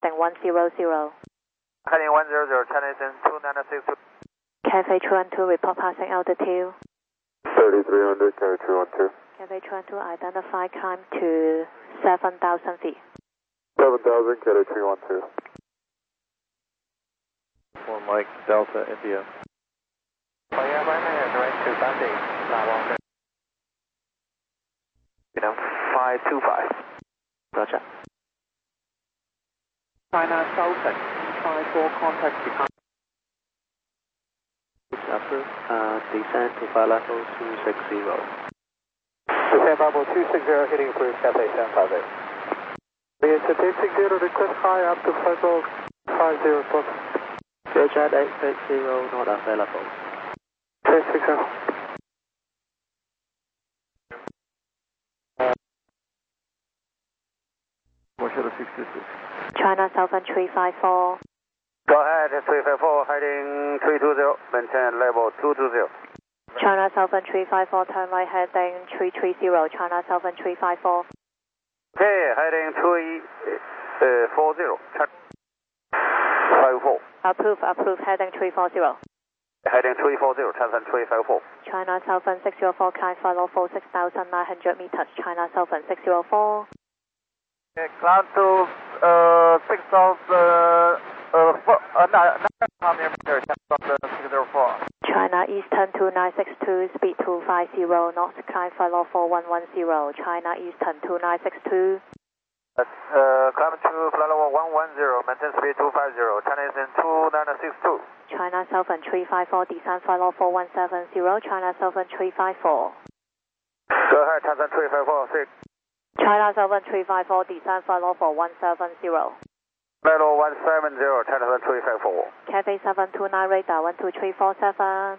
Then 100. Heading 100, China Eastern 2962. Cafe 212, report passing altitude. 3300, carry 212. Cafe 212, identify climb to 7,000 feet. 7,000, carry 312. 1 Mike, Delta, India. Fire right now, direct to Bandai, Lawang. 525. Roger. China Southern 54 contact behind. Approved. Descend to flight level 260. Descent level 260, hitting approved, Cafe 758. Reenter 260, request high up to flight level 50 foot. Jet 860 not available. 260. Commercial 66. China Southern 354. Go ahead, 354, heading 320, maintain level 220. China Southern 354, turn right heading 330. China Southern 354. Okay, heading 340, 54. Approved, heading 340. Heading 340, China 354. China Southern 604, climb follow for 6,900 meters. China Southern 604. Okay, climb to 6,900 China Eastern 2962, speed 250 knots, climb follow for 110. China Eastern 2962. Climb to flight level 110, maintain speed 250, China Eastern 2962. China Southern 354, descend flight level 4170. China Southern 354. Go ahead, China 354, 6. China Southern 354, descend flight level 170. Level 170, China 354. Cafe 729 radar 12347.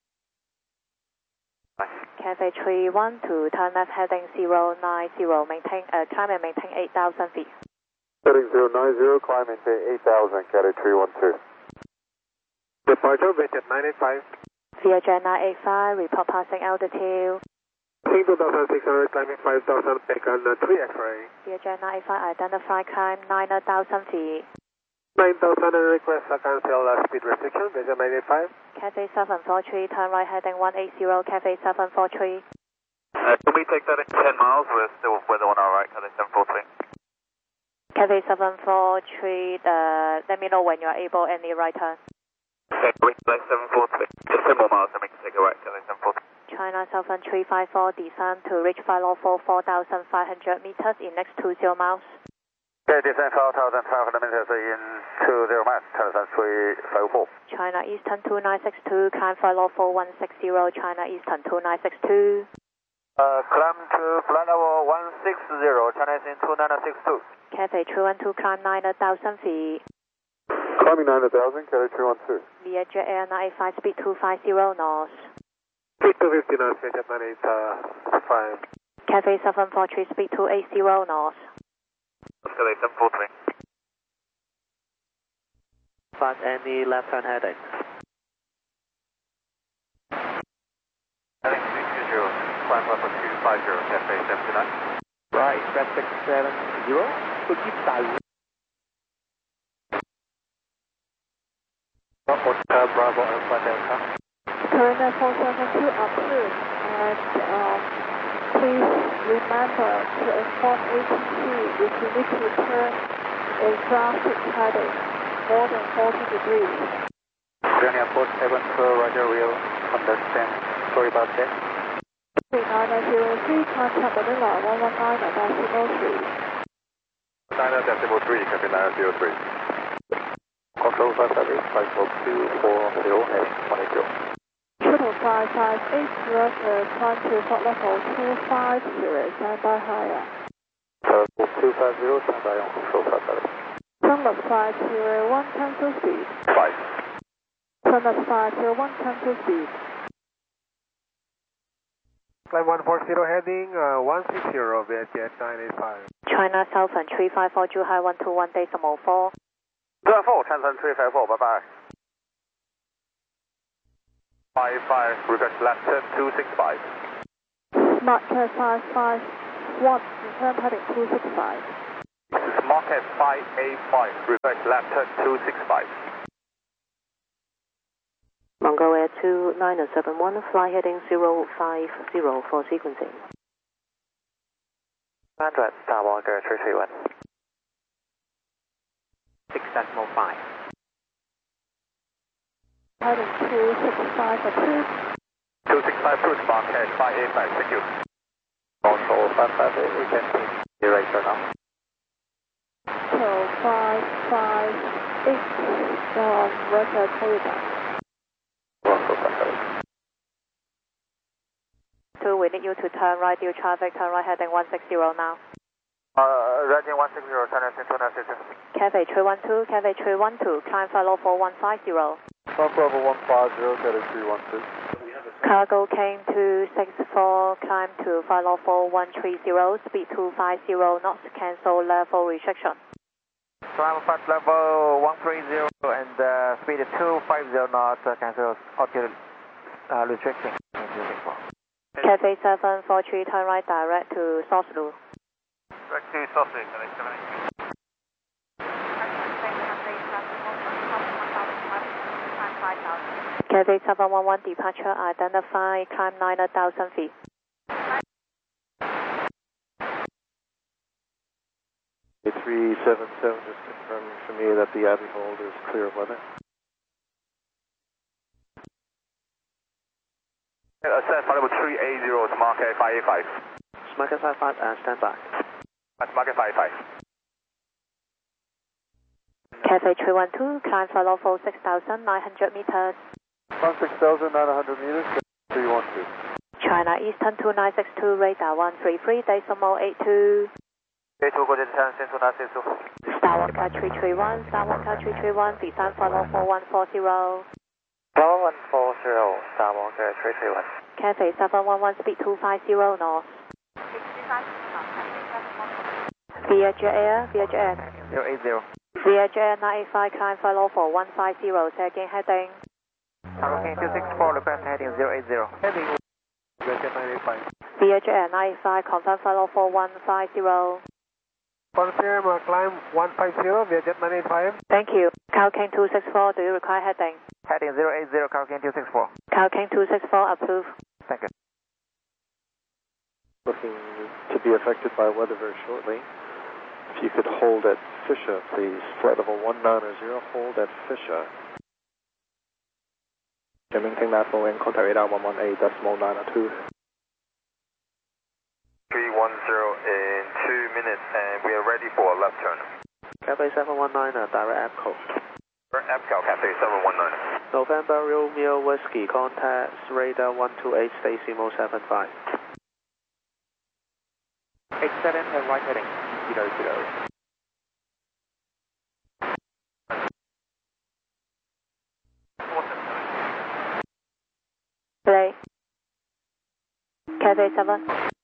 Cafe 312, turn left heading 090, maintain, climb and maintain 8,000 feet. Heading 090, climb into 8,000, carry 312. Departure Vietjet 985. Vietjet 985, report passing altitude. Ping 2,600, climbing 5,000, back on 3 X-ray. Vietjet 985, identify climb 9,000 feet. 9,000 request, cancel speed restriction, Vietjet 985. Cafe 743, turn right heading 180, Cafe 743. Can we take that in 10 miles? We're still weather on our right, Cafe 743. Cafe 743, let me know when you are able, any right turn. Okay, we Cafe 743. Just 10 more miles, then we can take a right, Cafe 743. China Southern 354, descend to reach flight level 4,500 meters in next 20 miles. Okay, descend 4,500 meters in 20 miles, China 354. China Eastern 2962, climb flight level 160, China Eastern 2962. Climb to flight level 160, China Eastern 2962. Cafe 312, climb 9,000 feet. Climbing 9,000, carry 312. Vietjet Air 985, speed 250 knots. Speed 250 knots, Vietjet 985. Cafe 743, speed 280 knots. Cafe 743. Fast any left turn heading. Heading 320, climb level 250, Cafe 79. Right, Red 670, could keep silent. Hotel Bravo Alpha Delta. China 472 approved, and please remember to inform ATC if you need to turn a traffic heading more than 40 degrees. Journey Airport 72, Roger, we'll understand. Sorry about that. 3903, contact Manila 119 at decimal 3. 9.3, copy 903. Control 558, 54240, heading 180. Triple 5580, climb to flight level 250, stand by higher. Level 250, stand by on control 558. Turn left 501, cancel speed. 5. Turn left 501, cancel speed. Climb 140, heading 160, Vietjet 985. China Southern 354, Zhuhai 121.4. 214, China 354, bye-bye. 55, request left turn 265. Mark 551, return heading 265. This is Market 585, reverse left turn 265. Mongolia 2971, fly heading 050 for sequencing. 100, Star Walker 331. 6.5. Heading 265 approved. 265 approved, Market 585, thank you. Also 558, we can take eraser now. So 558, record payback. Also 558. 2, we need you to turn right due traffic, turn right heading 160 now. Reading 160, China 2960. Cafe 312, Cafe 312, climb follow 4150. Trump level 150, get it 312. Cargo came to 64, climb to follow 4130, speed 250 knots, cancel level restriction. Climb flight level 130 and speed 250 knots, cancel altitude restriction. Cafe 743, turn right direct to Source-Lu. Direct to Source-Lu, connect 783. Cafe 711, departure identify, climb 9,000 feet. A377 just confirmed for me that the Abbey hold is clear of weather. Ascend flight level 380 to Market 585. Market 55 and stand by. That's Market 585. Cafe 312, climb follow for 6,900 meters. 6,900 meters, 312. China Eastern 2962, radar 133, decimal 82. 82, go to 10, 2962. Star Walker 331, Star Walker 331, descend follow 4140. 4140, Star Walker 331. Cafe 711, speed 250 north. Viager Air, 080. Viager Air 985, climb follow for 150, tagging heading. Cargo 264, request heading 080. Heading Viager 985. Viager Air 985, confirm follow for 150. Confirm climb 150, Viager 985. Thank you. Calcane 264, do you require heading? Heading 080, Cargo 264. Calcane 264, approve. Thank you. Looking to be affected by weather very shortly. If you could hold at Fisher, please. Flight level 190, hold at Fisher. Maintain that following contact radar 118, decimal 902. 310 in 2 minutes, and we are ready for a left turn. Cafe 719, direct APCO. APCO, Cafe 719. November Romeo Whiskey, contact radar 128, decimal 75. 87 and right heading 00. Play. Cafe 7.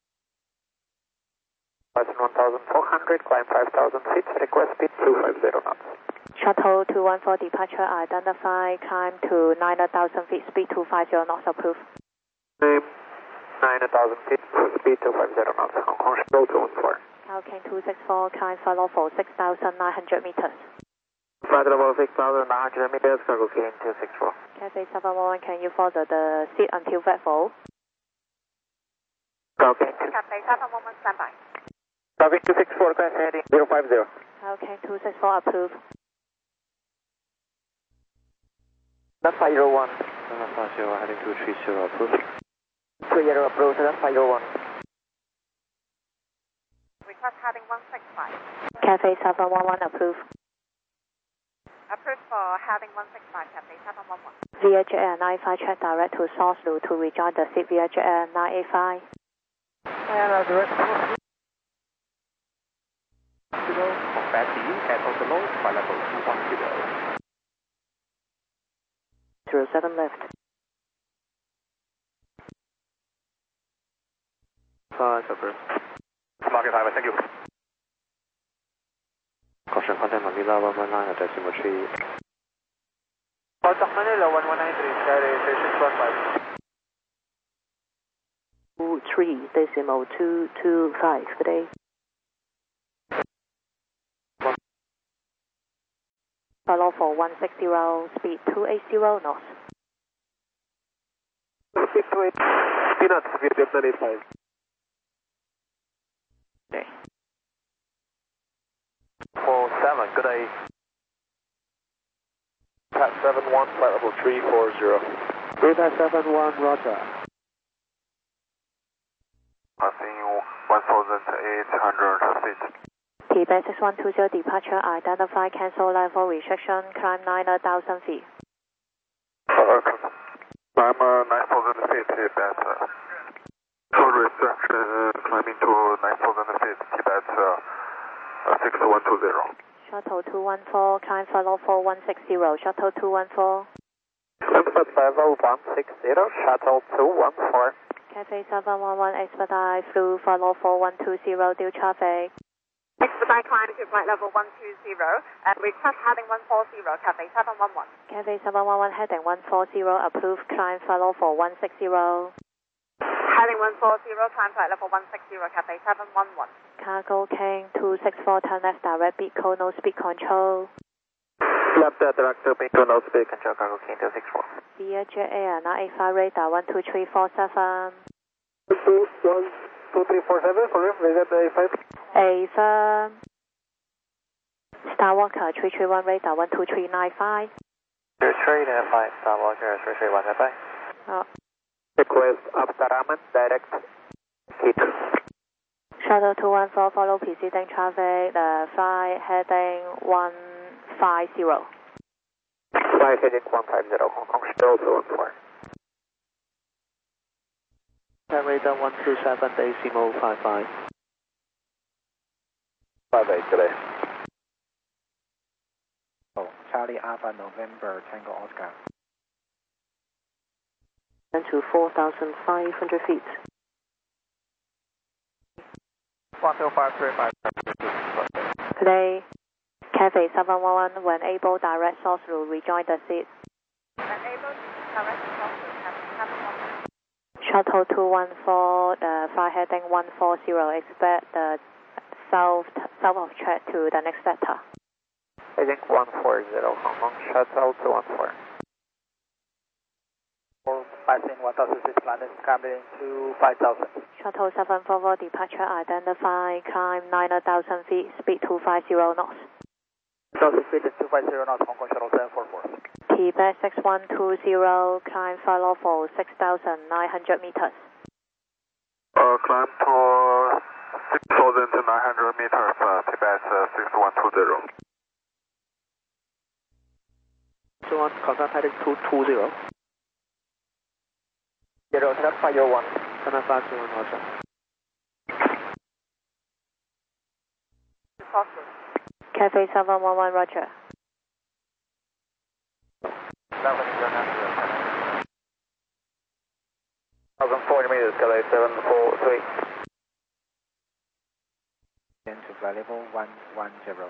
Python 1400, climb 5000 feet, request speed 250 knots. Shuttle 214, departure identify, climb to 9,000 feet, speed 250 knots, approved. Name 9,000 feet, speed 250 knots, Hong Kong Show 214. Calcane 264, climb follow for 6,900 meters. Flight level 6,900 meters, cargo King 264. Cafe 711, can you further the seat until Vetfall? Calcane Cafe 711, standby. 264, request heading 050. Calcane 264, approved. That's 501. 750, heading 230, approved. 30 approach, that's 501. Request heading 165. Cafe 711, approved. Approved for heading 165, Cafe 711. Viager Air 985, check direct to Source-Lu to rejoin the seat Viager Air 985. And direct to Source-Lu. Back to you at Oslo, flight level 210. 07 left. 5, approved. Market 5, thank you. Caution contact Manila 119, decimal 3. Contact Manila 1193, carry 3615. 3 decimal 225 today. Follow for 160, speed 280 knots. Speed 280, speed knots, speed 985. Okay. 47, good day. Pat 71, flight level 340. Beta 71, roger. Passing 1,800 feet. Tibet 6120 departure, identify, cancel level restriction, climb 9,000 feet. Climb 9,000 feet, Tibet. Full restriction, climbing to 9,000 feet, Tibet 6120. Shuttle 214, climb follow for 160, shuttle 214. Climb level 160, shuttle 214. Cafe 711, expedite through follow for 120, due traffic. Expedite climb to flight level 120, request heading 140, Cafe 711. Cafe 711, heading 140, approved, climb follow for 160. Heading 140, climb flight level 160, Cafe 711. Cargo King 264, turn left direct, Beco, no speed control. Left direct, Beco, no speed control, Cargo King 264. Vietjet Air 985, radar 12347. 2347, sorry, Vietjet 85. A firm. Starwalker 331, radar 12395. 395, Starwalker 33195. Oh. Request Abdurrahman, direct hit. Shuttle 214, follow preceding traffic, flight heading 150. Flight heading 150, Hong Kong, still 214. Radar 127, decimal 55. 58 today. Oh, Charlie Alpha November Tango Oscar. And to 4,500 feet. 12535. Today, Cafe 711, when able, direct source will rejoin the seat. When able, direct source will Cafe 711. Shuttle 214, flight heading 140, expect the south of track to the next sector. Heading 140, Hong Kong, shuttle 214. Passing 1,006 planet, climbing to 5,000. Shuttle 744, departure identify, climb 9,000 feet, speed 250 knots. 1,000 feet, 250 knots, Hong Kong, shuttle 744. Tibet 6120, climb follow for 6,900 meters. Climb to 6,900 meters, Tibet 6120. So on, confirm heading 220. 07501. Confirm 50, roger. Cafe 711, roger. 1,040 meters, Calais 743. Then to flight level 110.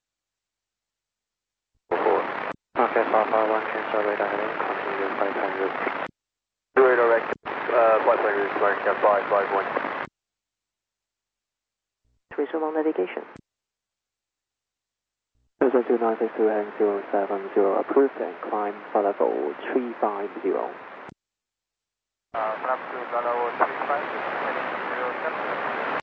Okay, Alpha 1, cancel radar heading, continue 500. Zero direct, flight plan is going to 551. Resume on navigation. 22962 heading 070, approved and climb for level 350. Climb to level 35, heading 070.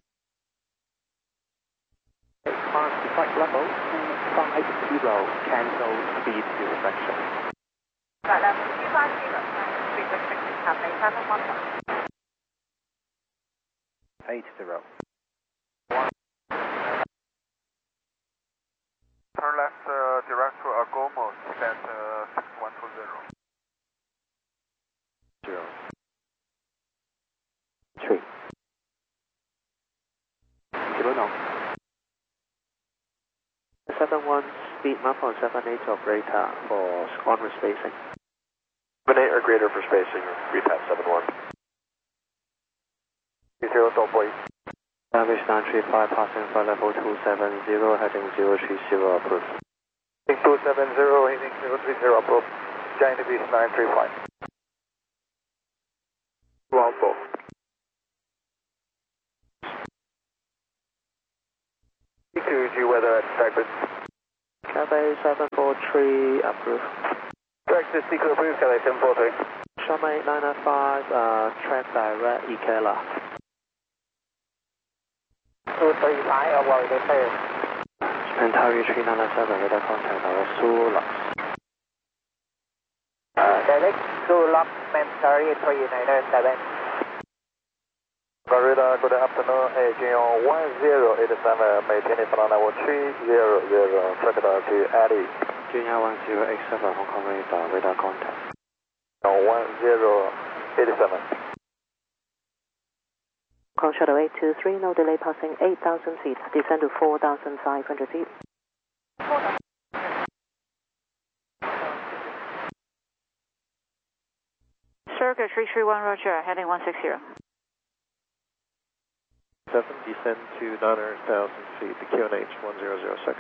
Pass to flight level 250, cancel speed restriction. Flight level 250, speed restriction, Cafe 711. 80. Turn left direct to Agomo, Tibet 6120. 0. 3. Kilo knots. 71, speed map on 78 of radar for onward spacing. 78 or greater for spacing, repap 71. 0 double 8. Damage 935, passing for level 270, heading 030, approved. 270, heading 030, approved. China Beach 935. Longbow. EQG weather expected. Cafe 743 approved. Direct to Seeker approved, Cathay 743. Sharma 8995, track direct, Ikela. 235, I'll worry, they say. Ontario 3997, radar contact, Sulux. Direct Sulux, Ontario 3997. Radar, good afternoon, aging on 1087, maintaining flight level 300, track to Addy. Junior 1087, Hong Kong radar contact. On 1087. Kong Shadow 823, no delay passing 8,000 feet, descend to 4,500 feet. Circuit 331, Roger, heading 160. 7, descend to 900,000 feet, the QNH 1006.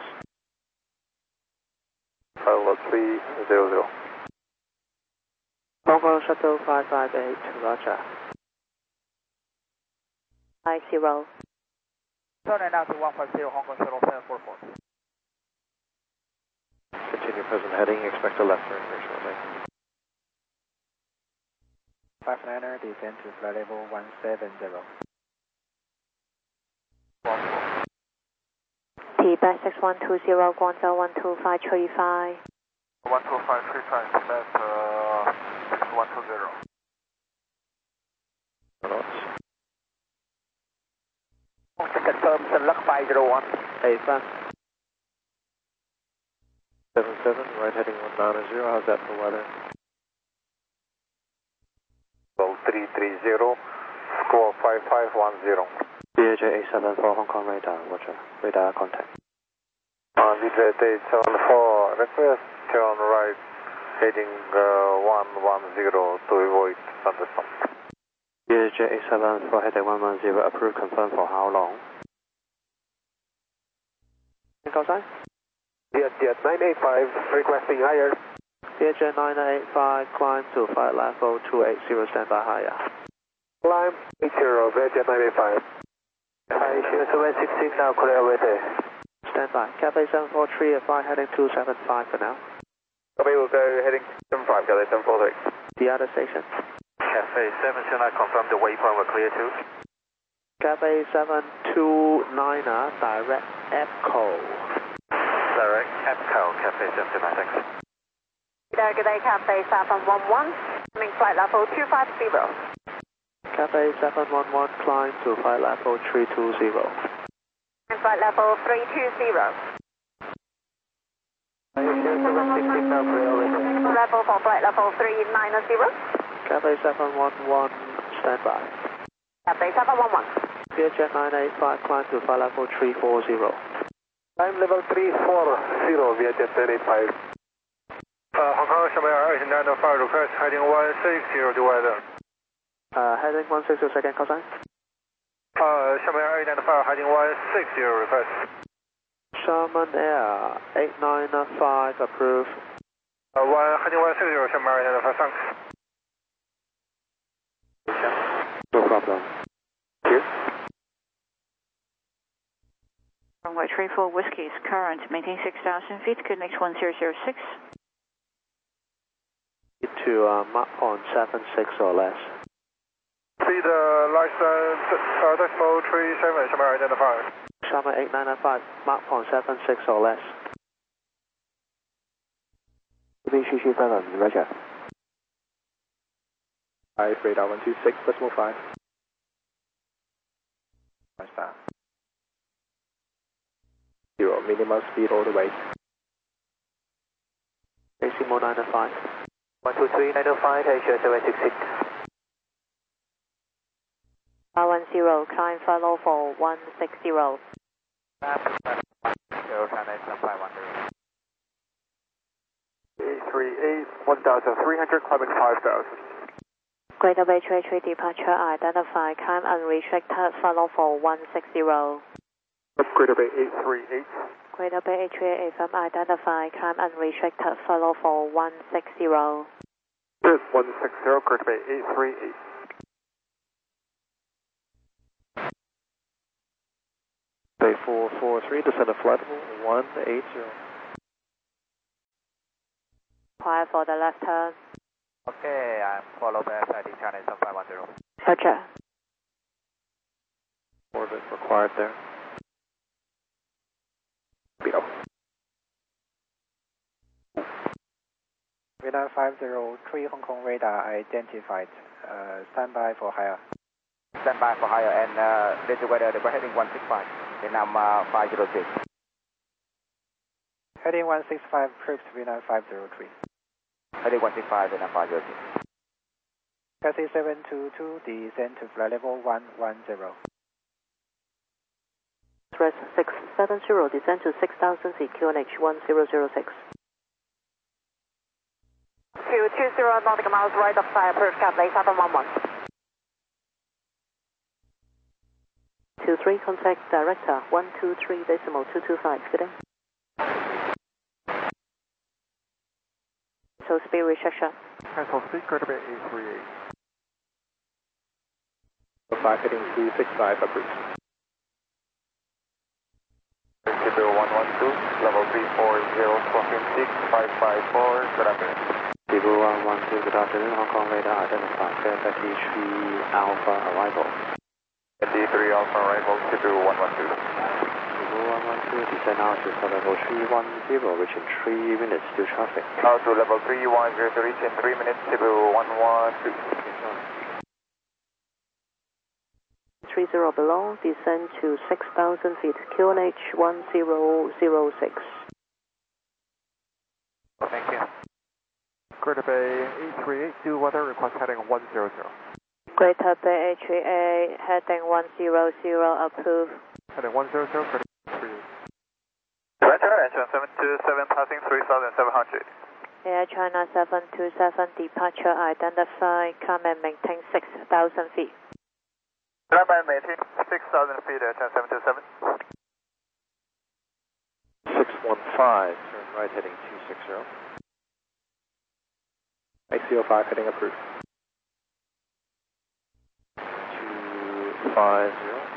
Pilot 300. Hong Kong Shuttle 558, Roger. 50. Turn now to 150, Hong Kong Shuttle 744. Continue present heading, expect a left turn very shortly. 59er, descend to flight level 170. Tibet 6120, Guangzhou 12535. 12535, Tibet 6120. Confirm, Sunluck 501. 77, right heading 190, how's that for weather? 330, score 5510. BJ 874, Hong Kong radar, Roger. Radar contact. BJ 874, request turn right, heading 110 to avoid thunderstorm. BJ 874, heading 110, approved, confirm for how long? Call sign? Jet 985, requesting higher. BJ 985, climb to flight level 280, stand by higher. Climb 80, Jet 985. Hi, Sierra 766, now clear away there. Stand by. Cathay 743, flight heading 275 for now. Okay, we'll go heading 75, Cathay 743. The other station. Cathay 7, I confirm the waypoint we're clear to. Cathay 729, direct EPCO. Direct EPCO, Cathay 729, thanks. Good day, Cathay 711, coming flight level 250. Cathay 711, climb to flight level 320. And flight level 320. Level for flight level 390. Cathay 711, stand by. Cathay 711. Jet 985, climb to flight level 340. Time level 340, Vietjet 985. Hong Kong Shanghai 8995, request heading 160 to weather. Heading 160, second call sign. Shanghai 8995, heading 160, request. Sharman Air 8995, approved. Heading 160, Shanghai 8995, thanks. No problem. Here. Runway 34 Whiskey is current, maintain 6,000 feet, QNH 1006. To Mach point 76 or less. See the license, decimal 37, Shanghai 8995. Sharman 8995, Mach point 76 or less. BCC7, Roger. Radar 126, decimal 5. Star. 0, minimum speed all the way. Decimal 905. 123, 905, Asia 766. 510, climb follow for 160. 0, 838, 1,300, climbing 5,000. Greater Bay 3 departure identified, climb unrestricted, follow for 160. Greater Bay 838. Greater Bay 838 FM identified, climb unrestricted, follow for 160. 160, Greater Bay 838. Bay 443, descend to flight level 180. required for the left turn. Okay, I'm follow back heading China 7510. Roger. Orbit required there. Below. Radar 503 Hong Kong radar identified. Stand by for higher. Stand by for higher and later weather, we're heading 165. Vietnam 506. Heading 165, approved Vietnam 503. Heading 165, Vietnam 506. Taxi 722, descend to flight level 110. Express 670, descend to 6,000 feet, QNH 1006. 220 nautical miles right of fire, approved Cathay 711. 23, contact director 123.225, good day. So speed restriction. Cancel speed, clear to bay 838. 5 heading 365, approved. Tibu 112, level 340, squawking 6554, good afternoon. Tibu 112, good afternoon, Hong Kong radar identified, Fairfax 3 Alpha arrival. 3 Alpha arrival, Tibu 112. Tibu 112, descend now to level 310, reaching 3 minutes to traffic. Now to level 310 to reach in 3 minutes, Tibu 112. 30 below, descend to 6,000 feet, QNH 1006. Thank you. Greater Bay 838, do weather, request heading 100. Greater Bay HAA, heading 100, approve. Heading 100, Greater Bay 38. Roger, China 727, passing 3,700. Air China 727, departure identified, climb and maintain 6,000 feet. Climb and maintain 6,000 feet, China 727. 615, turn right heading 260. IC05 heading approved. 250.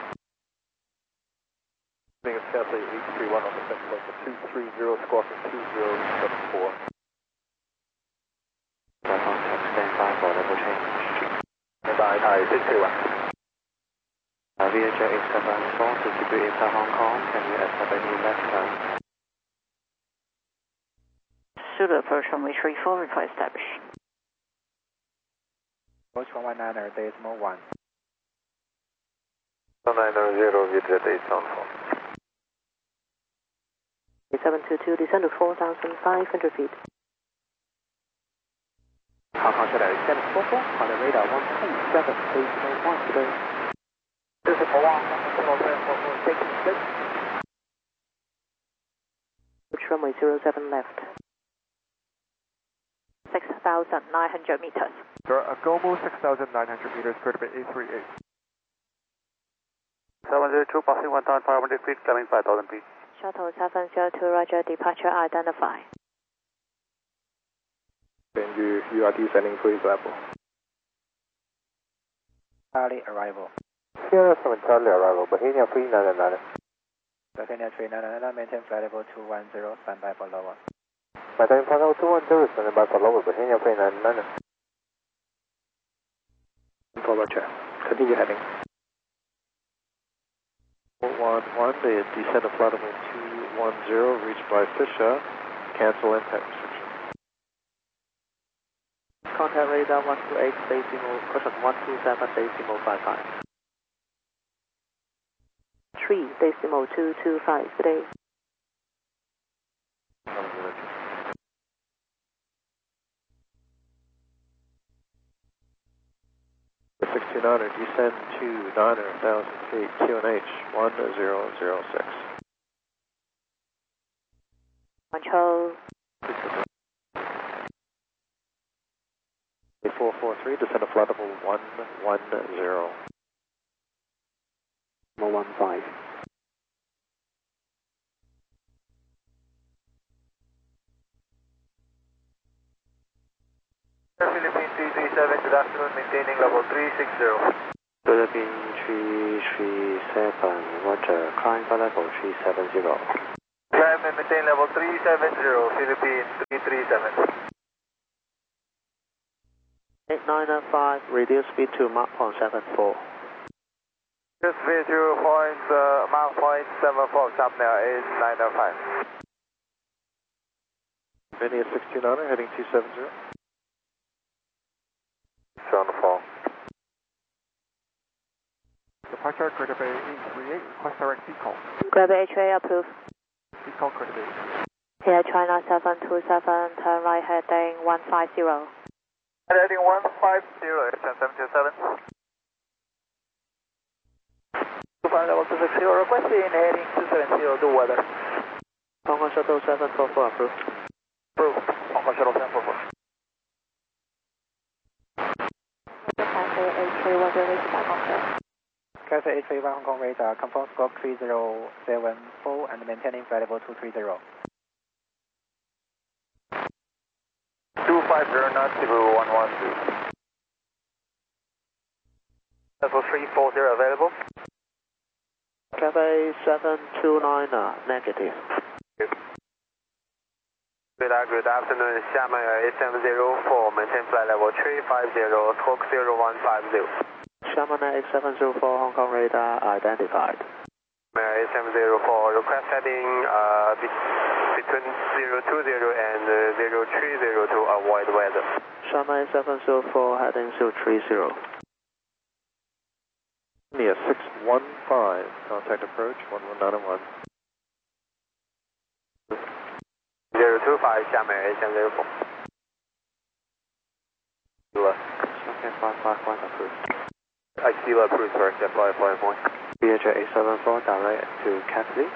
Heading of Cathay 831 on the second level 230, squawking 2074. Stand by for level change. Bye, 631. VHF 874 to Cebu inside Hong Kong, can you accept any left turn? Zulu approach runway 34, report established. Approach 119er, decimal 1. 900, Vietjet 874. 722, descend to 4,500 feet. Hong Kong Shadow 744, on the radar 127, decimal 1 today. Decimal 1, taking 6. Approach runway 07 left. 6,900 meters. Sir, Agomo 6,900 meters, Greater Bay 838. 702, passing 1,500 feet, coming 5,000 feet. Shuttle 702, roger, departure identified. Then you are descending to his level. Charlie arrival. Sierra 7 Charlie arrival, Bohemia 399. Bohemia 399, maintain flight level 210, stand by for lower. Maintain flight level 210, stand by for lower, Bohemia 399. For roger. Continue heading. 411, the descent of flight level 210, reached by Fisher, cancel impact restriction. Contact radar 128, decimal, caution 127, decimal 55. 3.225, good day. The 629er, descend to 9,000 feet, QNH 1006. Control. 443, descend to flight level 110. 115. Philippine 337, good afternoon, maintaining level 360. Philippine 337, roger, climb for level 370. Climb and maintain level 370, Philippine 337. 8995, reduce speed to Mach 0.74. Just speed to Mach 0.74, Chapner 8995. Vinny 629er, heading 270. Sound fall. Departure Greater Bay 838, request direct decall. Greater Bay HA approved. Decall Greater Bay. Here China 727, turn right heading 150. Heading 150, Asian 727. 25 level 260, requesting heading 270, do weather. Hong Kong Shuttle 744 approved. Approved, Hong Kong Shuttle 744. Cathay A3 was released by Hong Kong. Cathay A31 Hong Kong radar, confirm squawk 3074 and maintaining flight level 230. 250 knots, 112. Level 340 available. Cathay 729, negative. Good afternoon, Xiamen A704, maintain flight level 350, squawk 0150. Xiamen A704, Hong Kong radar identified. A704, request heading between 020 and 0302 to avoid weather. Xiamen A704, heading 030. India 615, contact approach 11901. 025, Xiamen A704. Okay, 551 approved. Aquila approved, correct, fly 51. VHA A74, direct to Cathay.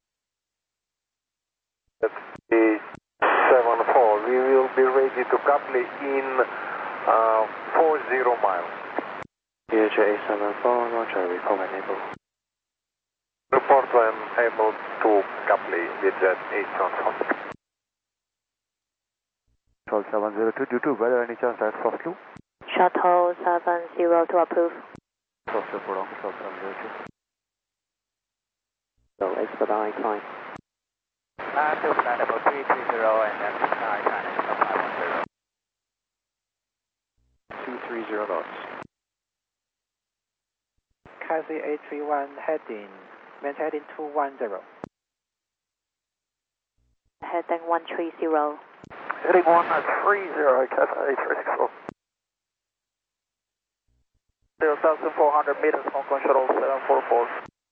A74, we will be ready to Gatley in 40 miles. VHA A74, roger, report when able. Report when able to Gatley with that 8 Shuttle 702, due to weather, any chance that's soft loop? Shuttle 702 approved. Soft loop for Shuttle 702. So expedite climb. Still flight level 330 and then China 510. 230 knots. Cathay A31 heading, maintaining 210. Heading 130. Heading 130, Cathay A364. 0,400 meters, Hong Kong Shuttle 744.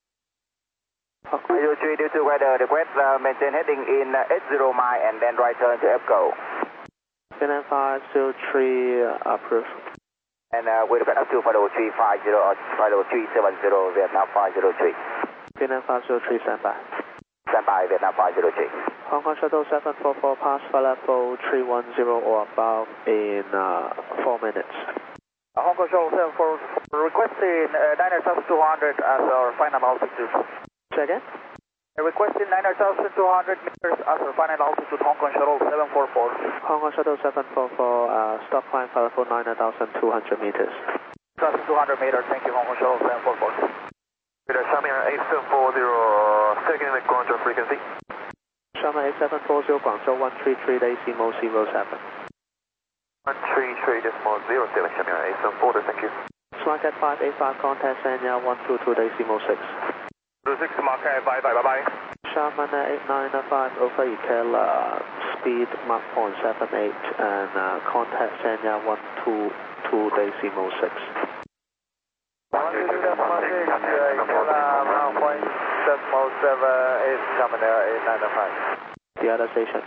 You due to weather request, maintain heading in 80 mile and then right turn to EPCO. Vietnam 503 approved. And we look up to flight level 350 or flight level 370, Vietnam 503. Vietnam 503 standby. Standby, Vietnam 503. Hong Kong Shuttle 744 pass flight level 310 or above in 4 minutes. Hong Kong Shuttle 744 requesting 9,200 as our final altitude. Second? Requesting 9,200 meters as our final altitude, Hong Kong Shuttle 744. Hong Kong Shuttle 744, stop climb flight level 9,200 meters. 9,200 meters, thank you, Hong Kong Shuttle 744. With a Xiamen A740, second in control frequency. Xiamen A740, Guangzhou 133 decimal 07. 133 decimal 07, Xiamen A740, thank you. Smartcat 585, contact Sanya 122 decimal 6. 26 Smartcat, bye bye, bye bye. Xiamen 8995, over EKL, speed Mach 0.78 and contact Sanya 122 decimal 6. 122 decimal 6, Mach 0.77 is Xiamen 8995. The other station.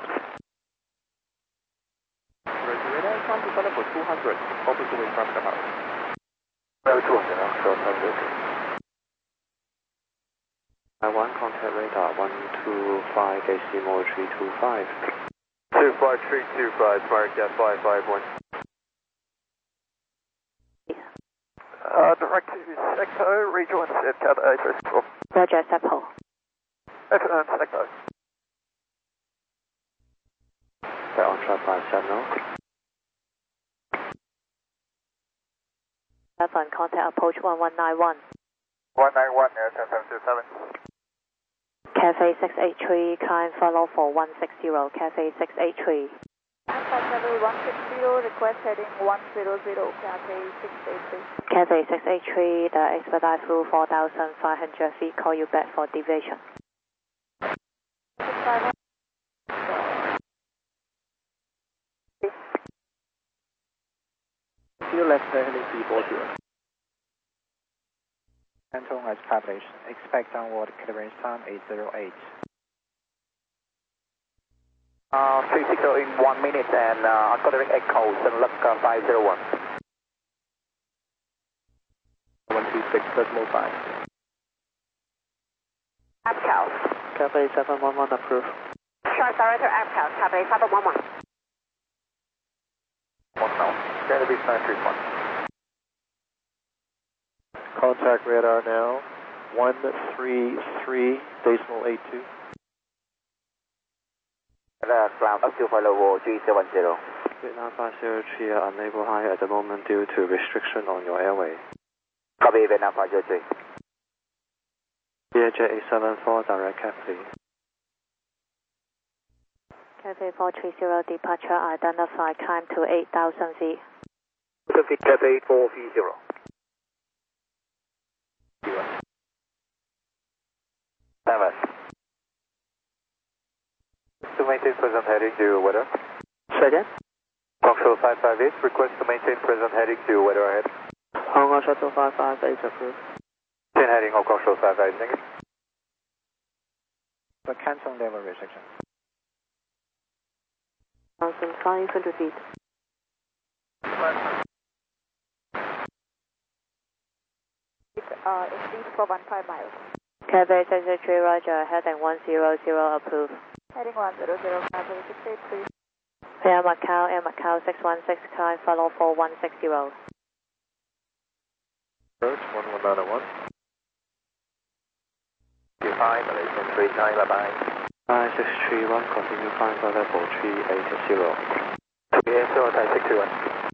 Radar climb to flight level 200, open to wing from the house. Level 200, short 100. I1 contact radar 125 decimal 325. 25325, Smartcat 551. Direct to Secto, rejoin Cat A364. Roger, Seppo. Afternoon, Secto. They're on track by signal. 7, contact approach 1191. 191, Air 10727. Cathay 683, climb follow for 160, Cathay 683. Level 160, request heading 100, Cathay 683. Cathay 683, the expedite through 4,500 feet, call you back for deviation. Still left heading 340. Canton established. Expect downward clearance time 808. 360 in 1 minute and according echo, Sunluck 501. 126.5. APCAL. Cathay 711 approved. Charge Director APCAL, Cathay 711. 1 now. China Beach 931. Contact radar now, 133.82. Ground up to flight level 370. Vietnam 503 are unable high at the moment due to restriction on your airway. Copy, Vietnam 503. VHA 874, direct cap please. Cathay 430, departure identified, climb to 8,000 feet. Cathay 430. Seven. To maintain present heading to weather. Second. Control 558, request to maintain present heading to weather ahead. Hong Kong Shuttle 558 approved. 10 heading Hong Kong Shuttle 558, thank you. The Canton level restriction. 1,500 feet. Increase for 15 miles. Cathay 683, roger, heading 100, approved. Heading 100, Cathay 683. Air Macau 616, climb, follow 4160. Approach 11901. 25, Malaysian 39, bye-bye. 5631, continue climb for level 380. 380, Thai 621.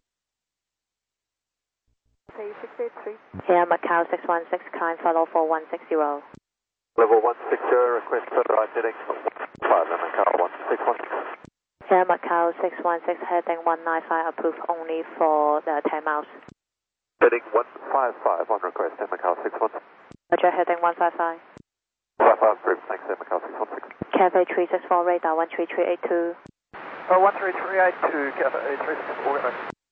Cathay 683. Air Macau 616, climb, follow 4160. Level 160, request further right heading. 5, Macau 161. Air Macau 616, heading 195, approved only for the 10 miles. Heading 155 on request, Macau 61. Roger, heading 155. 55 approved, thanks, Macau 616. Cathay 364, radar 13382. 13382, Cathay 364.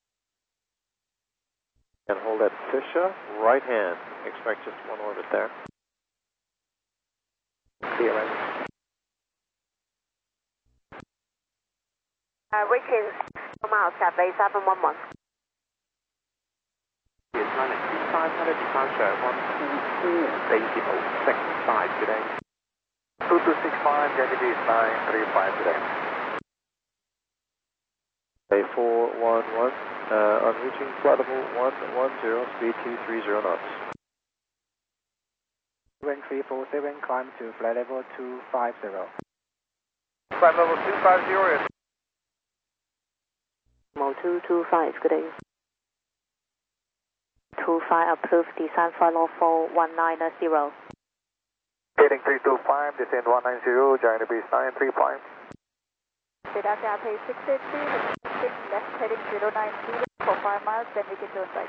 And hold at Fisher, right hand. Expect just one orbit there. Clear, Reaching 2 miles, Cathay 711. Yes, 925 departure 122.65 today. 2265, JDB is 935 today. A 411, on reaching flight level 110, speed 230 knots. 7347, climb to flight level 250. Flight level 250 is 225, good day. 25 approved, descend follow 4190. heading 325, descend 190, JDB is 935. Data Cathay 683, left heading 090 for 5 miles, then we can turn right.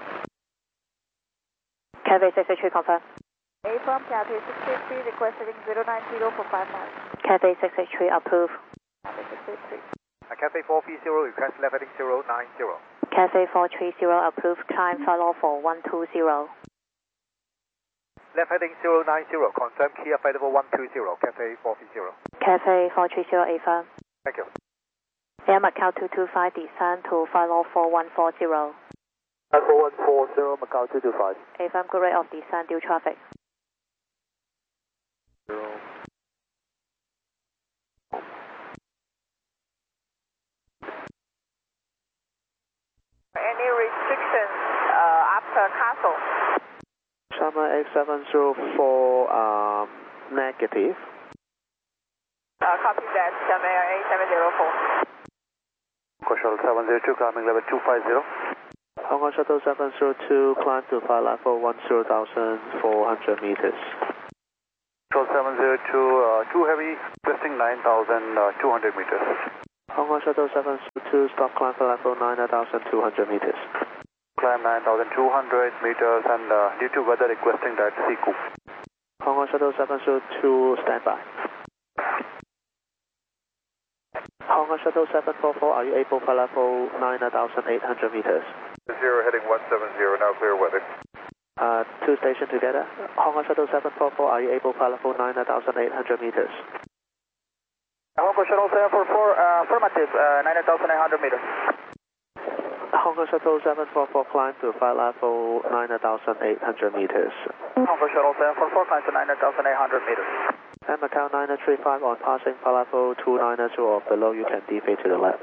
Cathay 683, confirm. A from Cathay 683, request heading 090 for 5 miles. Cathay 683, approved. Cathay 683. Cathay 430, request left heading 090. Cathay 430, approved, climb follow for 120. Left heading 090, confirm key flight level 120, Cathay 430. Cathay 430, affirm. Thank you. Air Macau 225, descend to follow 4140. 4140, Macau 225. Affirm, good rate of descent, due traffic. Any restrictions after Castle? Summer 8704, negative. Copy that, Shamir 8704. Shuttle 702, climbing level 250. Hong Kong Shuttle 702, climb to flight level 10,400 meters. Shuttle 702, 2 heavy, cresting 9,200 meters. Hong Kong Shuttle 702, stop climb for level 9,200 meters. Climb 9,200 meters and due to weather requesting that Siku. Hong Kong Shuttle 702, stand by. Hong Kong Shuttle 744, are you able for level 9,800 meters? 0 heading 170, now clear weather. Two stations together. Hong Kong Shuttle 744, are you able for level 9,800 meters? Hong Kong Shuttle 744, affirmative, 9,800 meters. Hong Kong Shuttle 744, climb to flight level 9,800 meters. Hong Kong Shuttle 744, climb to 9,800 meters. And Macau 935, on passing flight level 290 or below, you can deviate to the left.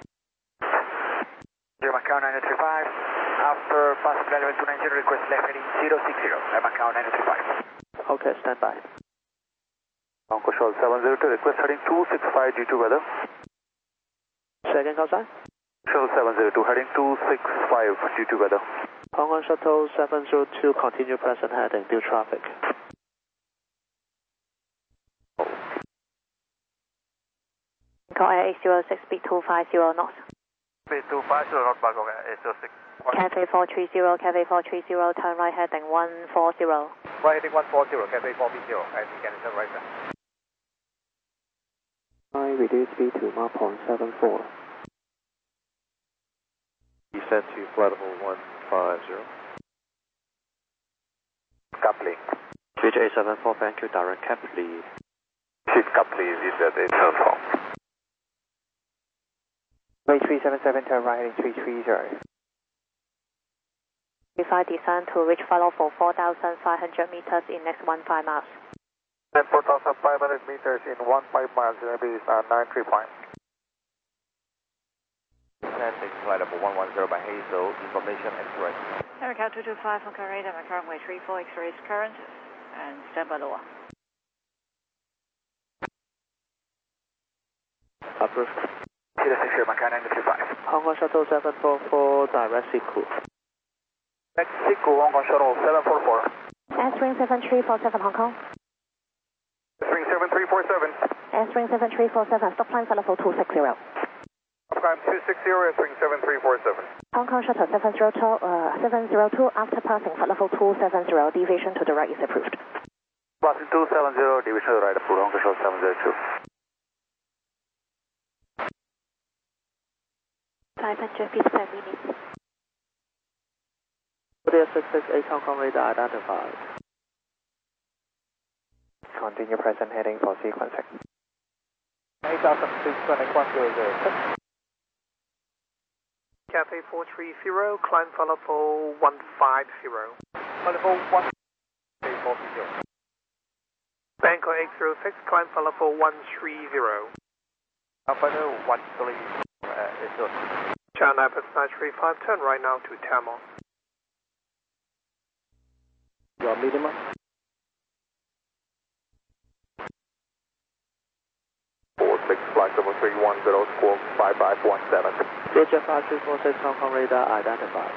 Macau 935, after passing flight level 290, request left heading 060, Macau 935. Okay, stand by. Hong Kong Shuttle 702, request heading 265 due to weather. Second call sign? Shuttle 702, heading 265 due to weather. Hong Kong Shuttle 702, continue present heading due traffic. Got Air 806, speed 250 knots. Speed 250 knots, Bangkok Air 806. Cafe 430, Cafe 430, turn right heading 140. Right heading 140, Cafe 430, and you can turn right there. Reduce speed to Mach 0.74. Descend to flight level 150. Coupling. GJ74, thank you, direct cap please. Shift cap please, is that a turn wrong. Way 377, turn right heading 330. Define descent to reach flight level 4,500 meters in next 15 miles. And 4,500 meters in 15 miles, maybe it's 935. Descending flight level 110 by Hazel, information accurate. Macau 225 on radar, Macau runway 34, X-rays current, and stand by lower. Approved. Kilo 60, Macau 935. Hong Kong Shuttle 744, direct Siku. Next Siku, Hong Kong Shuttle 744. S-Ring 7347 Hong Kong. S-Ring 7347. S-Ring 7347, stop climb for level 260. Climb 260, S-Ring 7347. Hong Kong Shuttle 702, after passing for level 270, deviation to the right is approved. Passing 270, deviation to the right, approved, Hong Kong Shuttle 702. 500 feet per minute. 668 Hong Kong radar identified. Continue present heading for sequencing. 8,621 Cafe 430, climb for level 150. Level 140. Bangkok 806, climb for level 130. Alpha 130, China Airport 935, turn right now to Tamil. Your minimum. 46, flight level 310, squawk 5517. JJ 5346 Hong Kong radar identified.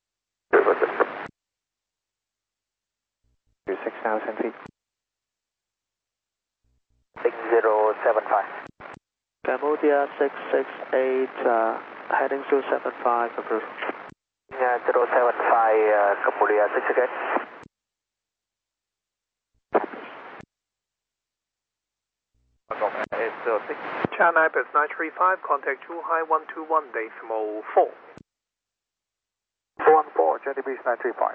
6,000 feet. 6075. Cambodia 668, heading 275, approved. 075, Cambodia 6 again. China Airport 935, contact Zhuhai 121.4. 414, Jetty Breeze 935.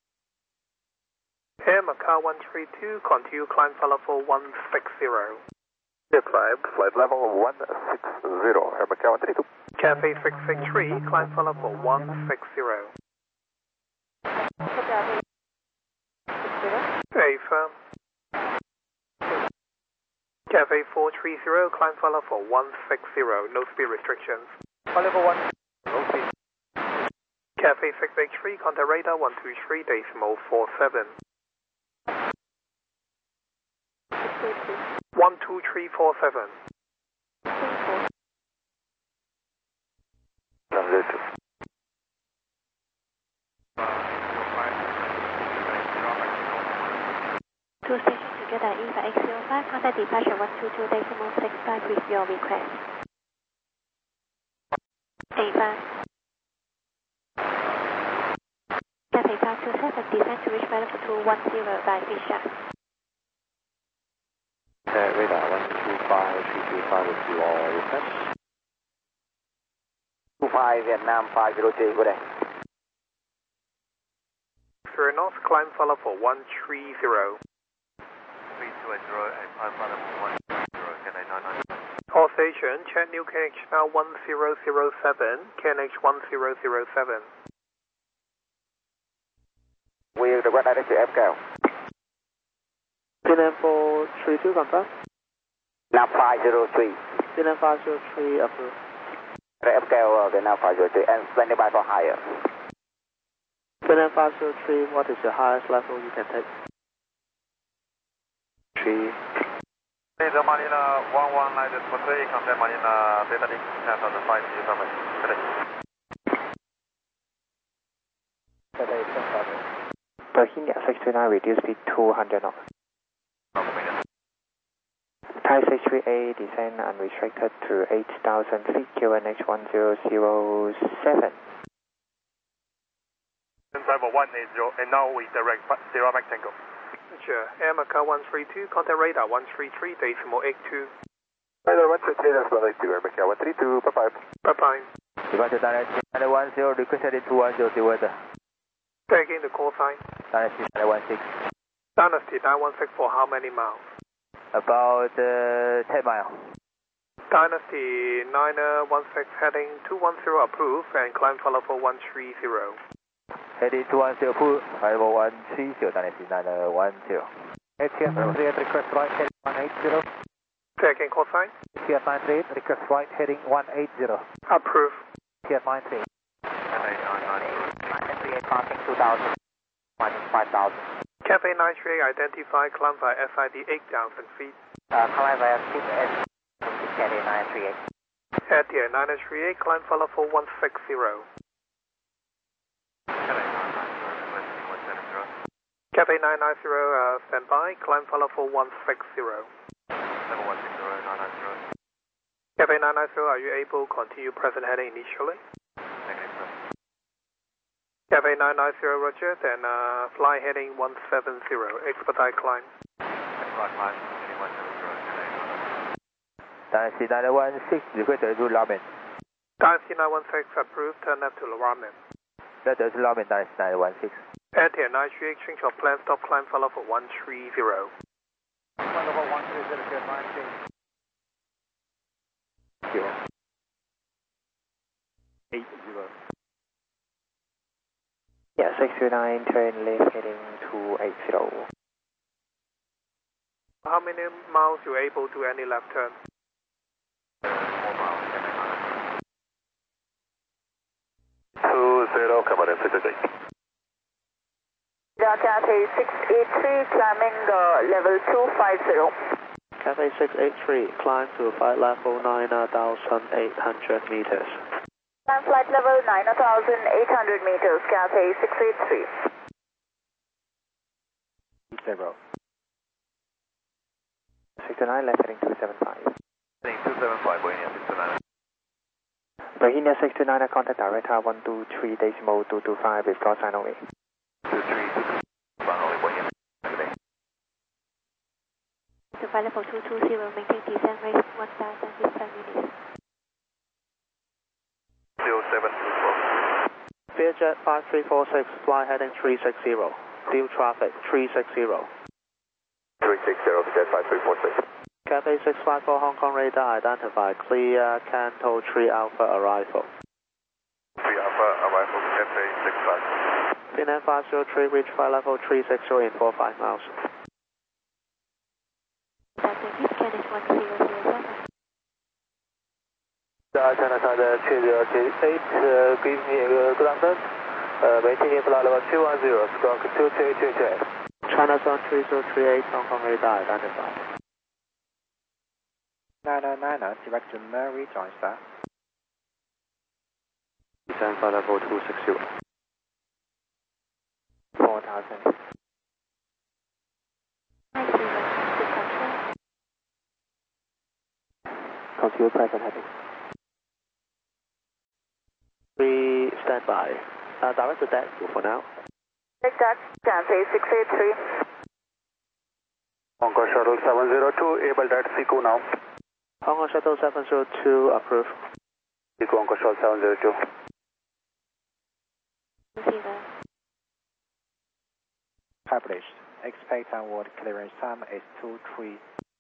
Air Macau 132, continue climb for level 160. Climb, flight level 160, Air Macau 132. Cafe 663, climb for level 160. Affirm. Cafe 430, climb for level 160, no speed restrictions. Level 1, no speed. Cafe 683, contact radar 123.47. 12347. Two stations together, EVA 805, contact departure 122.65 with your request. 85. Cathay 527, descend to reach level 210 by Fisher. Radar 125, 325 with you all request. 25 Vietnam 50J, good day. For North, climb follow for 130. 320 and climb follow for 130, Cathay 99. All station, check new KNH now 1007, KNH 1007. We request direct to FCAL. PNM 432, confirm. Now 503. PNM 503, approved. FCAL Vietnam 503 and standing by for higher. PNM 503, what is the highest level you can take? 3. Later Manila 1193, contact Manila Delta Link, 10,500 summit. Berhinia 629, reduce speed 200 knots. Thai 638, descend unrestricted to 8,000 feet, QNH 1007. Driver 180, and now we direct 0 rectangle. Sure, Air Macau 132, contact radar 133, decimal 82. Radar 133, that's 182, Air Macau 132, bye-bye. Bye-bye. Departure Dynasty 910, requested in 210, the weather. Taking the call sign. Dynasty 916. Dynasty 916 for how many miles? About 10 miles. Dynasty 916 heading 210 approved and climb follow for 130. Heading 210 approved, level 130, Dynasty 910. ATF 98, request right heading 180. Taking call sign. ATF 98, request right heading 180. Approved. ATF 98. Crossing 2,000, minus 5,000. Cathay 938 identify, climb by SID 8,000 feet. Climb via 6S, Cathay 938. At the 938, climb follow for 160. Cathay 990, stand by, climb follow for 160. Level 160, 990. Cathay 990, are you able to continue present heading initially? Cathay 990, roger, then fly heading 170, expedite climb. Expedite climb, heading 170, Dynasty 916, requested to Ramen. Dynasty 916 approved, turn left to Ramen. That is Ramen, Dynasty 916. Air 938, change your plan, stop climb, follow for 130. Follow for 130, Air 930. 80. Yeah, 629, turn left heading 280. How many miles you able to any left turn? 4 miles, 20, come on in, 688. Cathay 683, climbing level 250. Cathay 683, climb to flight level 9,800 meters. Climb flight level 9,800 meters, Cathay 683. 0. 629, left heading 275. Heading 275, Bohemia 629. Bohemia 629, contact direct 123.225 with call sign only. 23, only Bohemia. To flight level 220, maintain descent rate 1,000 feet per minute. 0724. Vietjet 5346, fly heading 360. Deal traffic 360. 360, Vietjet 5346. Cathay 654 Hong Kong radar identified, clear Canto 3 Alpha arrival. 3 Alpha, arrival, Cathay 65. PNM 503, reach flight level 360 in 45 miles. Delta East, KNH 1007. China Southern 3038, give me a good answer. Maintaining flight level 210, squawk 2222. China Zone 3038, Hong Kong radar identified. 999, direction Mary, join star. Descend flight level 260. 4,000. Continue present heading. We stand by. Direct to that for now. Take that, Cathay 683. Hong Kong Shuttle 702, able at Siku now. Hong Kong Shuttle 702, approved. Siku Hong Kong Shuttle 702. Published. Expect downward clearance time is 23.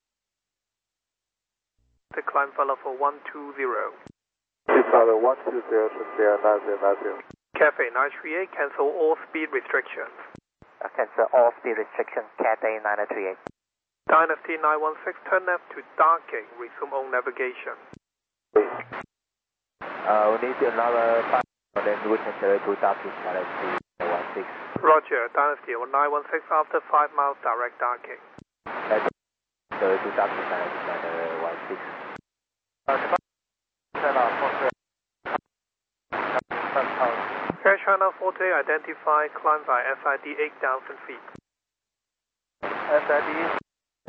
The climb follow for 120. Father 120, Sincere 9090. Cathay 938, cancel all speed restrictions. Cancel all speed restrictions, Cathay 938. Dynasty 916, turn left to Darking, resume on navigation. We need another 5, then we can carry to Darking, Dynasty 16. Roger, Dynasty 916, after 5 miles direct Darking. Carry to Darking, Dynasty 16. Air China 40, identify, climb by SID 8,000 feet. SID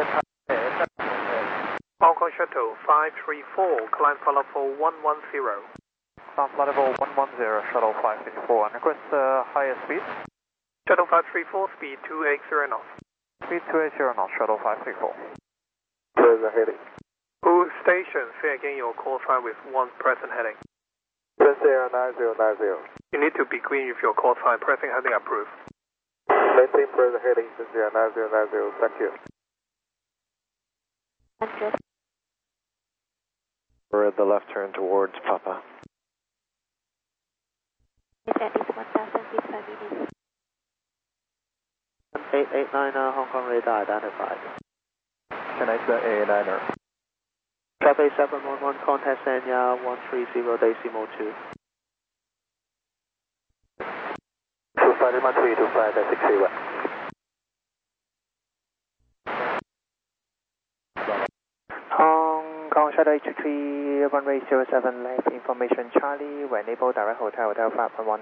Hong Kong Shuttle 534, climb follow for 110. Climb level 110, Shuttle 534. And request higher speed. Shuttle 534, speed 280 knots. Speed 280 knots, Shuttle 534. Present heading. Whose station? Say again your call sign with one present heading. Sincere 9090. You need to be green with your call sign. Present heading approved. Maintain present heading, Sincere 9090. Thank you. We're at the left turn towards Papa. It's at least 1,000 feet per minute. 889 Hong Kong radar identified. Connect the AA9er. Cathay 711, contact Sanya 130.2. 25 to 631. Hong Kong Shuttle H3, runway 07 left, information Charlie, when able, direct hotel 511.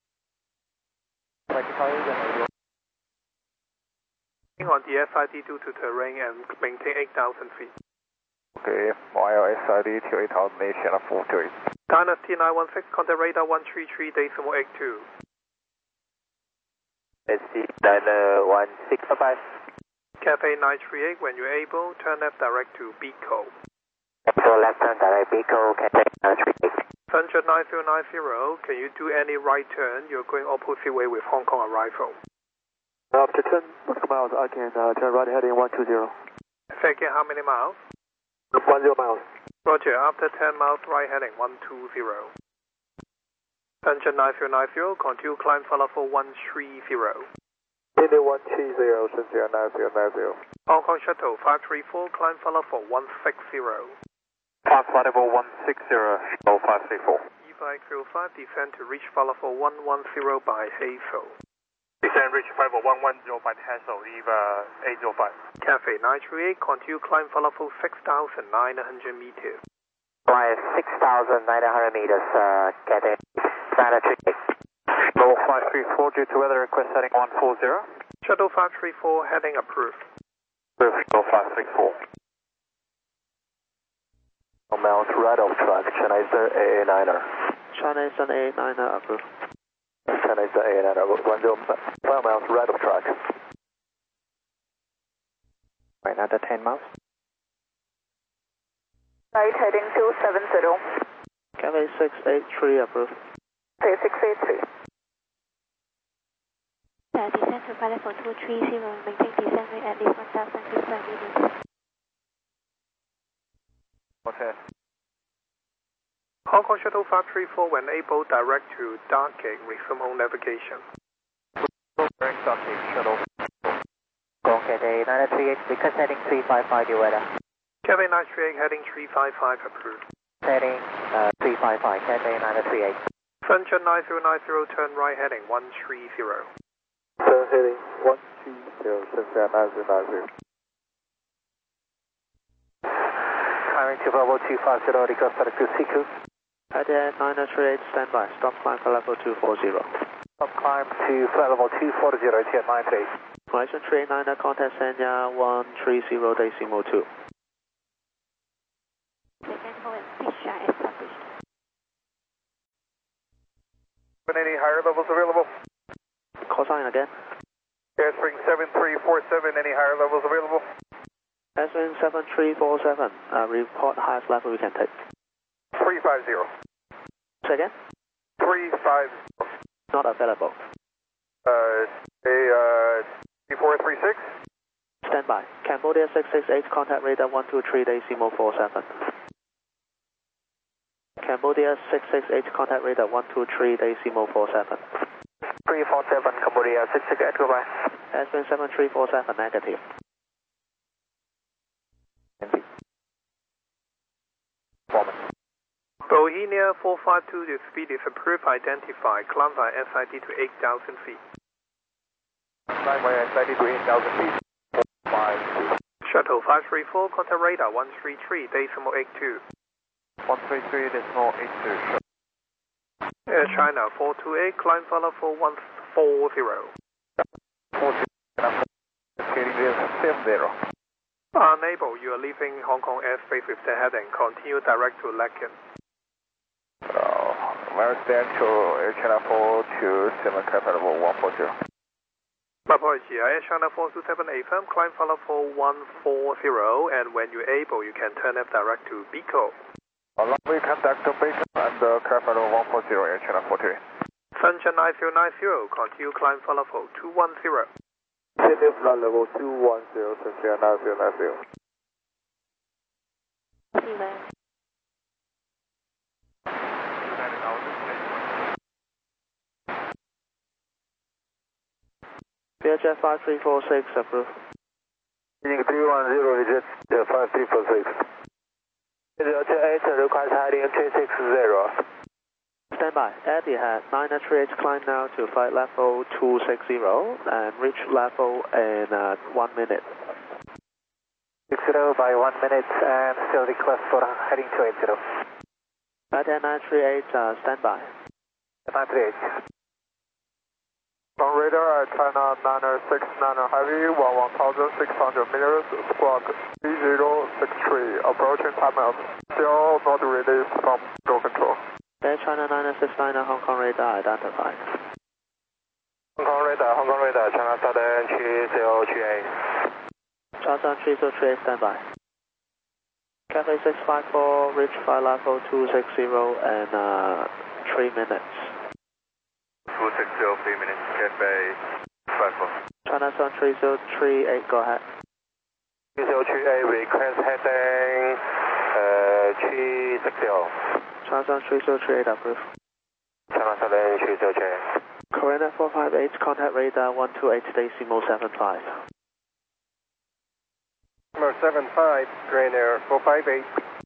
On the SID due to terrain and maintain 8,000 feet. Okay, mile SID to 8,000 nation 48. Dynasty 916, contact radar 133.82. SC 91655. Cathay 938, when you're able, turn left direct to Beco. So left turn direct Beco, Cathay 938. Thunder 9090, can you do any right turn? You're going opposite way with Hong Kong arrival. After 10 miles, I can turn right heading 120. Say again, how many miles? 10 miles. Roger, after 10 miles, right heading 120. Thunder 9090, continue climb follow for 130. India 130, Sincere 9090. Hong Kong Shuttle 534, climb follow for 160. Climb level 160, Shuttle 534. EVA 05, descend to reach follow for 110 by Hazel. Descend reach level 110 by Hazel, EVA 805. Cathay 938, continue climb follow for 6,900 meters. Fly 6,900 meters, Cathay 938. Level 534 due to weather request heading 140. Shuttle 534, heading approved. Shuttle 534. Mount right of track, China Eastern AA9er. China Eastern AA9er approved. China Eastern AA9er, 12 miles right of track. Right, another 10 miles. Right heading 270. Cathay 683 approved. Cathay 683. Descend to pilot for 230, maintain descent rate at least 1,000 feet per minute. Okay. Hong Kong Shuttle 534, when able, direct to Darking, resume on navigation. Direct Darking, Shuttle. Go Cathay 938, request heading 355, the weather. Cathay 938, heading 355, approved. Heading 355, Cathay 938. Thunder 9090, turn right heading 130. Turn heading 130, Sincere 9090. Climbing to level 250, request direct to Siku. Cathay 938, stand by. Stop climb for level 240. Stop climb to flight level 240, TN 93. Horizon 389, contact Sanya 130.2. Descend hold and pitch established. Any higher levels available? Call sign again. Airspring 7347, any higher levels available? Airspring 7347, report highest level we can take. 350. Say again? 350. Not available. B436? Stand by. Cambodia 668, contact radar 123, Decimo 47. Cambodia 668, contact radar 123, Decimo 47. 347, Cambodia 668, goodbye. Airspring 7347, negative. Bohemia 452, the speed is approved, identify, climb by SID to 8,000 feet. Climb by SID to 8,000 feet. 452. Shuttle 534, contact radar 133, Decimal 82. 133, decimal 82. Air China 428, climb follow for 140. 40, indicating this 70. Unable, you are leaving Hong Kong airspace with the heading, continue direct to Laeken. American stand to Air China 427, climb level 140. My apology, Air China 427 AFM, climb follow for 140, and when you're able, you can turn left direct to Biko. Runway contact to Biko and climb level 140, Air China 428. Sunshine 9090, continue climb follow for 210. City flight level 210, Sunshine 9090. VHF 5346, approved. Heading 310, reject 5346. 028, request heading 360. Stand by. Etihad 938, climb now to flight level 260 and reach level in 1 minute. 60 by 1 minute and still request for heading 280. Etihad 938, stand by. 938. On radar at China 969 Heavy, 1,600 meters, squawk 3063, approaching time of still not released from control control. Air China 969 Hong Kong radar identified. Hong Kong radar, China Southern 303A. China 303A, stand by. Cathay 654, reach flight level 260 and 3 minutes. 260, 3 minutes, Cathay 54. China Sun 3038, go ahead. 303A, request heading 360. China Sun 3038, approved. China Southern 303A. Korean 458, contact radar 128, Decimal 75. Number 75, Korean Air 458.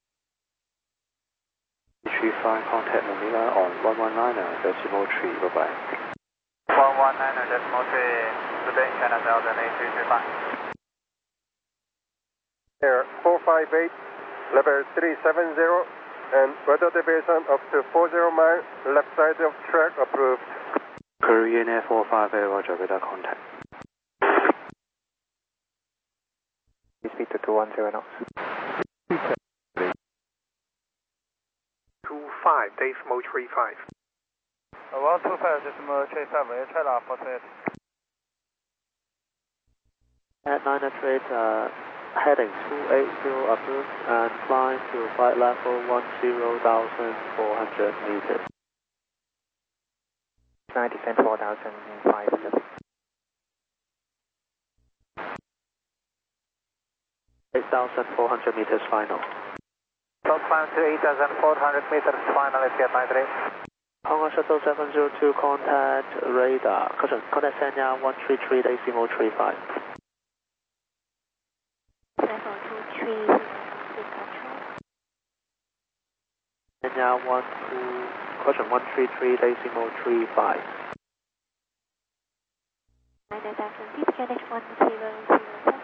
35, contact Manila on 119, decimal 3, bye-bye. 119, decimal 3, today China Southern 8335. Air 458, level 370, and weather deviation up to 40 miles, left side of track approved. Korean Air 458, roger, radar contact. Speed to 210 knots. 25, Decimal 35. 125, decimal 35, Air China 48. At 938, heading 280 approved and climb to flight level 10,400 meters. 90 cent 4,500. 8,400 meters final. Top climb to 8,400 meters, final at 938. Hong Kong Shuttle 702, contact radar. Contact Sanya 133, Decimal 35. Level 23, control. Sanya 133, Decimal 35. 9,000 feet, Greenwich 1007.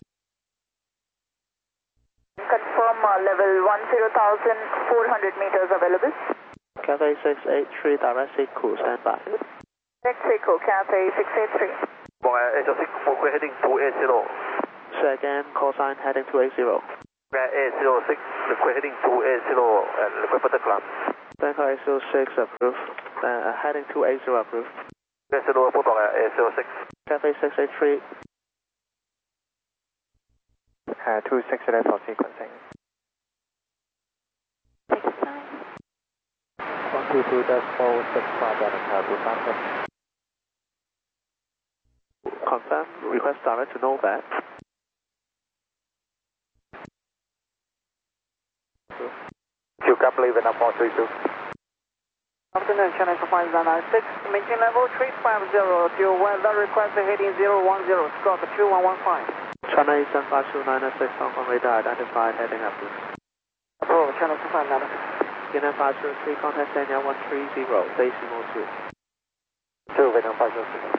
Confirm level 10,400 meters available. Cathay 683, direct Sequel, stand by. Direct Sequel, Cathay 683. Heading 280. Say again, call sign heading 280. 806, heading 280, and request for the climb. Bangkok 806, approved. heading 280 approved. 6路波動嘅 ASO6 Cafe 683 268 for sequencing. 122.465 and confirm request direct to Novak. QCAP leaving up 432. Afternoon, China 25996, maintain level 350, to weather request heading 010, Scott 2115. China Eastern 52996, Hong Kong radar identified, heading approved. Approve, China 25996. Vietnam 503, contact Daniel 130, decimal 2. 2 Vietnam 503.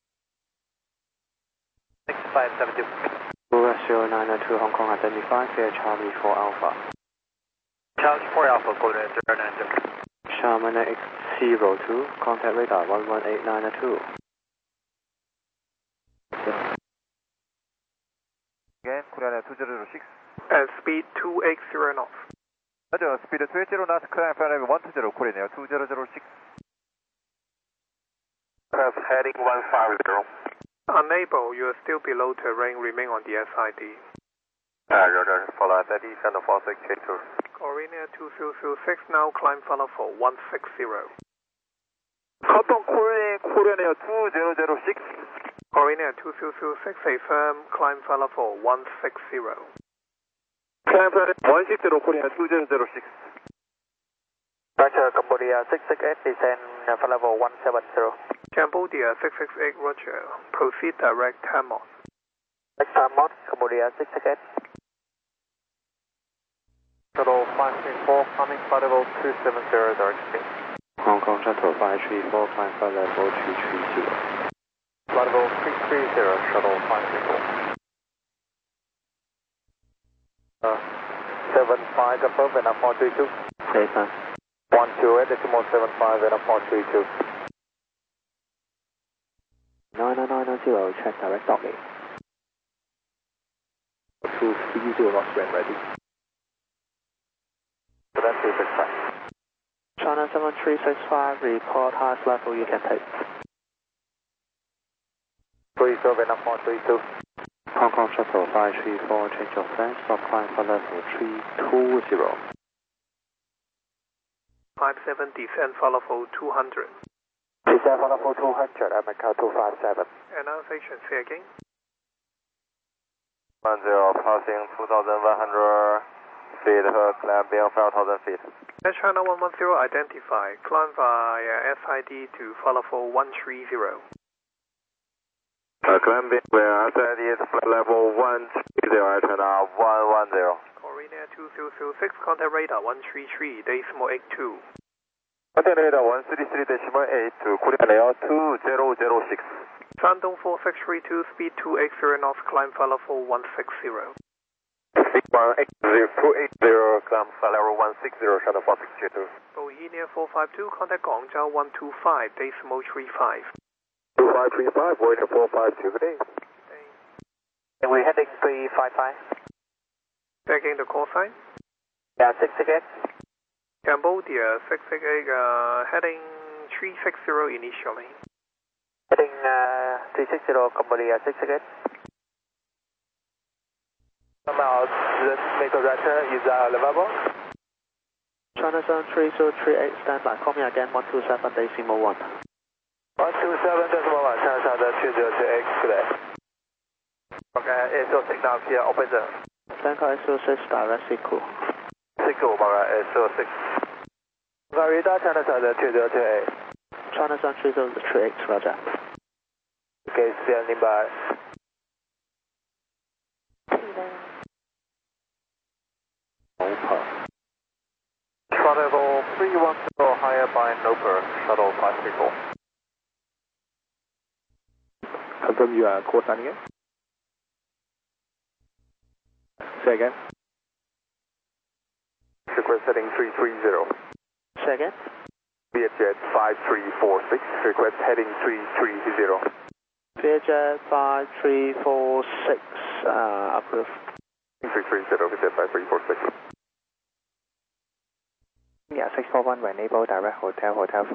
6572. Ratio 902 Hong Kong identified, via Charlie 4 Alpha. Charlie 4 Alpha, coordinate 090. Sharman X02, contact radar 11892. Again, Korean 2006. And speed 280 knots. Roger, speed 280 knots, climb flight level 120, Korean 2006. Press heading 150. Unable, you are still below terrain, remain on the SID. Roger, follow SID, send 4682. Korea 2006, now climb follow for 160. Cotton Korean 2006. Korea 2006, a firm climb follow for 160. Climb flight 160, Korean 2006. Roger, Cambodia 668, descend for level 170. Cambodia 668, roger. Proceed direct Tamos. Tamos, Cambodia 668. Shuttle 534, climbing flight level 270, direct speed. Hong Kong Shuttle 534, climb flight level 230. Flight level 330, Shuttle 534. 75, confirm, Vietnam 432. Jason. 128, decimal 75, Vietnam 432. 9990, check direct docking. 230 lost wind ready. China 7365, report highest level you can take. 30, Vietnam 432. Hong Kong Shuttle 534, change of fence, stop climb for level 320. 57, descend follow for 200. Descend follow for 200, America 257. Announcement, say again. 10, passing 2,100 feet, climbing 5,000 feet. China 110, identify, climb via SID to follow for 130. Climbing where SID is flight level 130, China 110. Korea 2006, contact radar 133, decimal 82. Contact radar 133.82, Korea 2006. Shandong 4632, speed 280 knots, climb follow for 160. 180, climb flight level 160, Shandong 4632. Bohemia 452, contact Guangzhou 125, decimal 35. 2535, Voyager 452, good day. And we're heading 355. Checking the call sign. Yeah, 668. Cambodia 668, heading 360 initially. Heading 360, Cambodia 668. Come out, let's make a right use level. China 73038, stand by, call me again, 127, decimal 1. 127, decimal 1, China 2028, good day. Okay, ASO6 now clear, open the. Bangkok ASO6, direct sequel. Sequel, ASO6. Radar, China 2028. China 73038, roger. Okay, standing by. Noper. Flight level 310, higher by Noper, shuttle 534. Confirm you are call sign again. Say again. Request heading 330. Say again. Vietjet 5346, request heading 330. Vietjet 5346, approved. 330, Vietjet 5346. Yeah, 641, enable direct hotel